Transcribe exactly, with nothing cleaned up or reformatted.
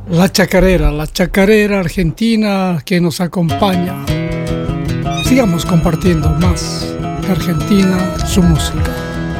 La chacarera, la chacarera argentina que nos acompaña. Sigamos compartiendo más de Argentina, su música.